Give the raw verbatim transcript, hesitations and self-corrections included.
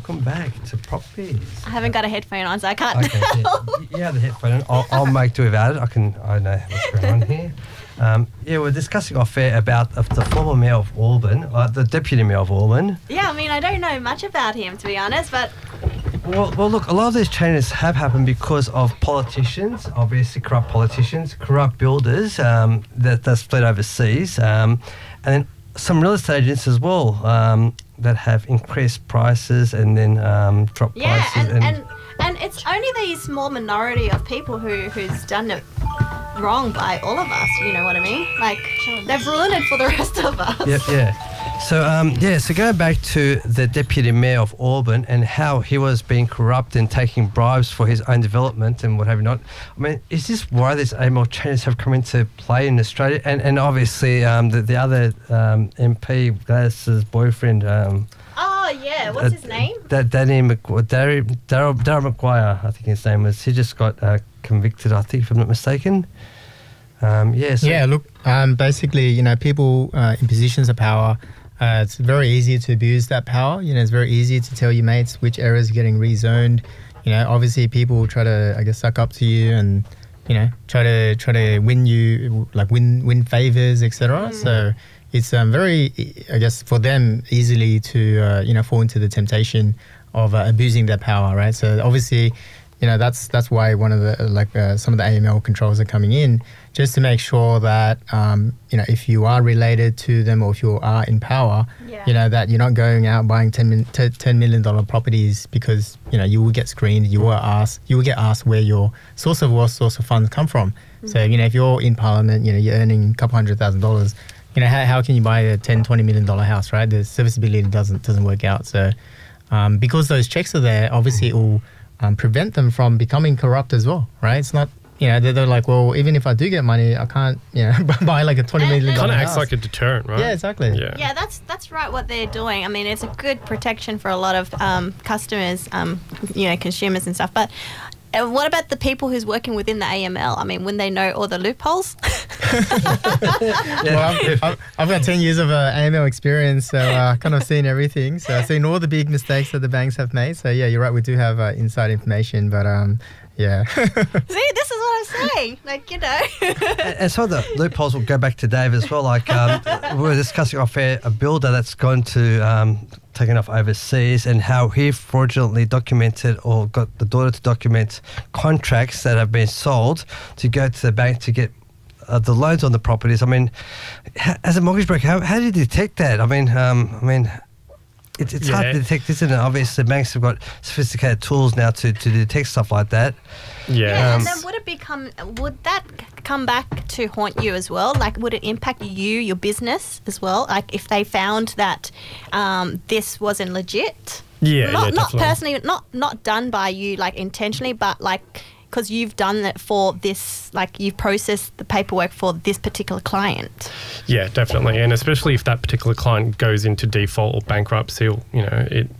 welcome back to Properties. I haven't got a headphone on, so I can't Okay, tell. yeah, you have the headphone on. I'll, I'll make do without it. I can. I know what's going on here. Um, yeah, we're discussing off air about uh, the former mayor of Auburn, uh, the deputy mayor of Auburn. Yeah, I mean, I don't know much about him, to be honest, but... Well, well, look, a lot of these changes have happened because of politicians, obviously corrupt politicians, corrupt builders um, that, that split overseas, um, and then some real estate agents as well um, that have increased prices and then um, dropped Yeah, prices. and, and, and it's only the small minority of people who who's done it wrong by all of us, you know what I mean? Like, they've ruined it for the rest of us. Yep, yeah. So, um, yeah, so going back to the deputy mayor of Auburn and how he was being corrupt and taking bribes for his own development and what have you not. I mean, is this why these A M L changes have come into play in Australia? And and obviously um, the, the other um, M P, Gladys's boyfriend... Um, Oh, yeah. What's uh, his name? Da- Danny McGu- Darryl Darryl Darryl McGuire, I think his name was. He just got uh, convicted, I think, if I'm not mistaken. Um, yeah, so Yeah, look, um, basically, you know, people uh, in positions of power, uh, it's very easy to abuse that power. You know, it's very easy to tell your mates which areas are getting rezoned. You know, obviously people try to, I guess, suck up to you and, you know, try to try to win you, like win win favors, et cetera. Mm. So it's um, very, I guess, for them easily to, uh, you know, fall into the temptation of uh, abusing their power, right? So obviously, you know, that's that's why one of the, like uh, some of the A M L controls are coming in, just to make sure that, um, you know, if you are related to them or if you are in power, Yeah. you know, that you're not going out buying ten million dollars properties because, you know, you will get screened, you will asked, you will get asked where your source of wealth, source of funds come from. Mm-hmm. So, you know, if you're in Parliament, you know, you're earning a couple hundred thousand dollars, you know, how, how can you buy a ten, twenty million dollars house, right? The serviceability doesn't doesn't work out. So um, because those checks are there, obviously it will um, prevent them from becoming corrupt as well, right? It's not, you know, they're, they're like, well, even if I do get money, I can't, you know, buy like a twenty million dollars Kind of house. acts like a deterrent, right? Yeah, exactly. Yeah. Yeah, that's that's right what they're doing. I mean, it's a good protection for a lot of um, customers, um, you know, consumers and stuff. But uh, what about the people who's working within the A M L? I mean, when they know all the loopholes? Well, I've, I've, I've got ten years of uh, A M L experience, so uh, kind of seen everything. So I've seen all the big mistakes that the banks have made. So yeah, you're right. We do have uh, inside information, but um, yeah. See, this is what I'm saying. Like, you know. and, and some of the loopholes will go back to Dave as well. Like um, we were discussing off air, a builder that's gone to um, taken off overseas and how he fraudulently documented or got the daughter to document contracts that have been sold to go to the bank to get uh, the loans on the properties. I mean, ha- as a mortgage broker, how, how do you detect that? I mean, um, I mean. It's, it's hard Yeah. to detect, isn't it? Obviously, banks have got sophisticated tools now to, to detect stuff like that. Yeah. Yeah, Um, and then would it become? Would that come back to haunt you as well? Like, would it impact you, your business as well? Like, if they found that um, this wasn't legit? Yeah, not yeah, not definitely. personally, not not done by you, like intentionally, but like because you've done it for this, like you've processed the paperwork for this particular client. Yeah, definitely. And especially if that particular client goes into default or bankruptcy, or, you know, it